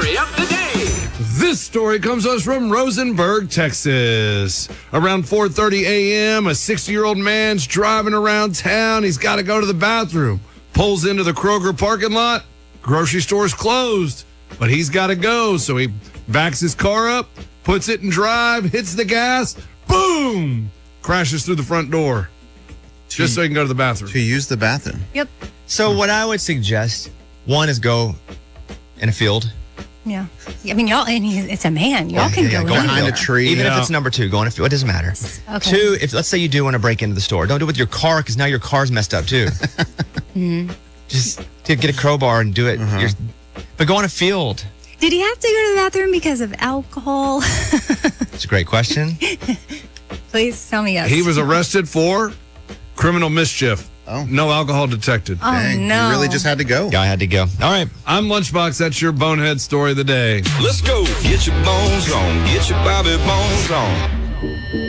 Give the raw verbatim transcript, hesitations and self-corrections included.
story of the day. This story comes to us from Rosenberg, Texas. Around four thirty a.m., a sixty-year-old man's driving around town. He's got to go to the bathroom. Pulls into the Kroger parking lot. Grocery store's closed, but he's got to go. So he backs his car up, puts it in drive, hits the gas, boom, crashes through the front door. Just so he can go to the bathroom. To use the bathroom. Yep. So what I would suggest, one is go in a field. Yeah. I mean, y'all, and he's, it's a man. Y'all can yeah, go, go in. behind a tree. Even Yeah. if it's number two, go in a field. It doesn't matter. Okay. Two, if let's say you do want to break into the store, don't do it with your car because now your car's messed up too. Mm-hmm. Just to get a crowbar and do it. Uh-huh. You're- but go in a field. Did he have to go to the bathroom because of alcohol? It's a great question. Please tell me yes. He was arrested for criminal mischief. Oh. No alcohol detected. Oh, Dang, no. You really just had to go. Guy had to go. All right. I'm Lunchbox. That's your bonehead story of the day. Let's go. Get your bones on. Get your Bobby bones on.